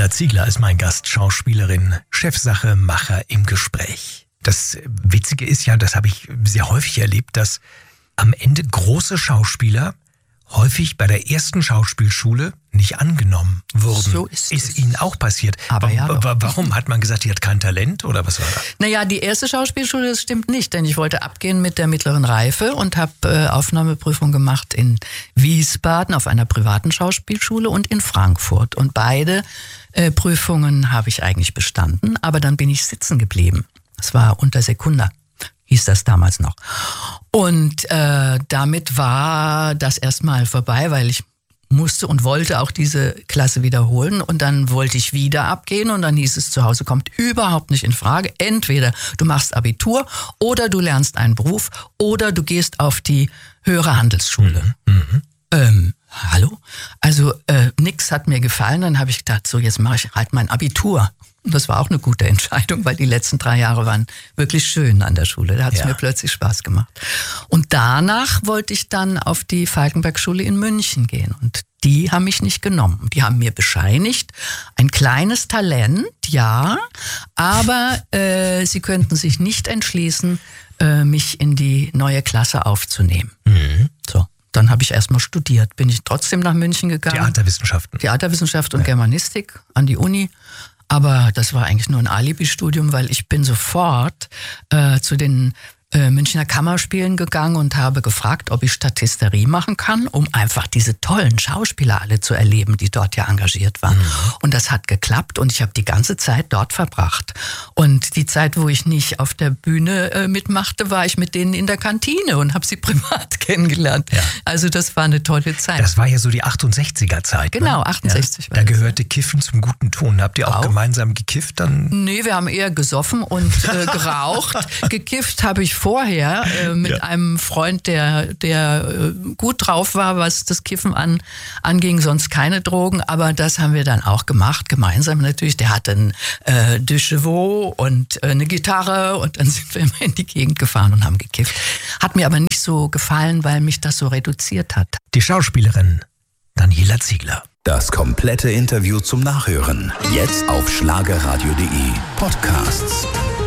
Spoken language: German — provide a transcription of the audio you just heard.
Daniela Ziegler ist mein Gast, Schauspielerin, Chefsache, Macher im Gespräch. Das Witzige ist ja, das habe ich sehr häufig erlebt, dass am Ende große Schauspieler häufig bei der ersten Schauspielschule nicht angenommen wurden. So ist es. Ihnen auch passiert. Aber ja doch. Warum? Hat man gesagt, die hat kein Talent oder was war das? Naja, die erste Schauspielschule, das stimmt nicht, denn ich wollte abgehen mit der mittleren Reife und habe Aufnahmeprüfung gemacht in Wiesbaden auf einer privaten Schauspielschule und in Frankfurt. Und beide Prüfungen habe ich eigentlich bestanden, aber dann bin ich sitzen geblieben. Das war unter Sekunda, hieß das damals noch. Und damit war das erstmal vorbei, weil ich musste und wollte auch diese Klasse wiederholen. Und dann wollte ich wieder abgehen und dann hieß es, zu Hause kommt überhaupt nicht in Frage. Entweder du machst Abitur oder du lernst einen Beruf oder du gehst auf die höhere Handelsschule. Hallo? Also nix hat mir gefallen. Dann habe ich gedacht, so jetzt mache ich halt mein Abitur. Und das war auch eine gute Entscheidung, weil die letzten 3 Jahre waren wirklich schön an der Schule. Da hat es mir plötzlich Spaß gemacht. Und danach wollte ich dann auf die Falkenberg-Schule in München gehen. Und die haben mich nicht genommen. Die haben mir bescheinigt, ein kleines Talent, ja, aber sie könnten sich nicht entschließen, mich in die neue Klasse aufzunehmen. So. Dann habe ich erstmal studiert. Bin ich trotzdem nach München gegangen. Theaterwissenschaft und Germanistik an die Uni. Aber das war eigentlich nur ein Alibi-Studium, weil ich bin sofort zu den Münchner Kammerspielen gegangen und habe gefragt, ob ich Statisterie machen kann, um einfach diese tollen Schauspieler alle zu erleben, die dort ja engagiert waren. Und das hat geklappt und ich habe die ganze Zeit dort verbracht. Und die Zeit, wo ich nicht auf der Bühne mitmachte, war ich mit denen in der Kantine und habe sie privat kennengelernt. Ja. Also das war eine tolle Zeit. Das war ja so die 68er-Zeit. Genau, 68 war das. Da gehörte Kiffen zum guten Ton. Habt ihr auch gemeinsam gekifft dann? Nee, wir haben eher gesoffen und geraucht. Gekifft habe ich vorher mit einem Freund, der gut drauf war, was das Kiffen anging, sonst keine Drogen, aber das haben wir dann auch gemacht, gemeinsam natürlich. Der hatte ein De Chevaux und eine Gitarre und dann sind wir immer in die Gegend gefahren und haben gekifft. Hat mir aber nicht so gefallen, weil mich das so reduziert hat. Die Schauspielerin Daniela Ziegler. Das komplette Interview zum Nachhören. Jetzt auf schlagerradio.de Podcasts.